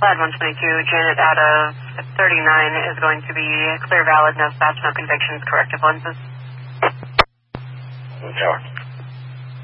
Slide 122, Janet out of 39 is going to be clear, valid, no spots, no convictions, corrective lenses. Okay.